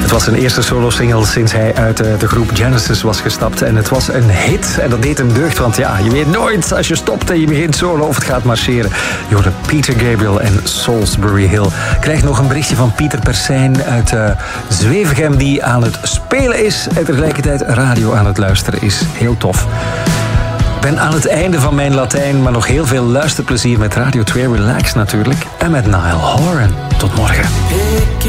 Het was zijn eerste solo-single sinds hij uit de groep Genesis was gestapt. En het was een hit. En dat deed hem deugd, want ja, je weet nooit als je stopt en je begint solo of het gaat marcheren. Je hoorde Peter Gabriel en Salisbury Hill. Ik krijg nog een berichtje van Pieter Persijn uit Zwevegem, die aan het spelen is en tegelijkertijd radio aan het luisteren is. Heel tof. Ik ben aan het einde van mijn Latijn, maar nog heel veel luisterplezier met Radio 2 Relax natuurlijk. En met Niall Horan. Tot morgen.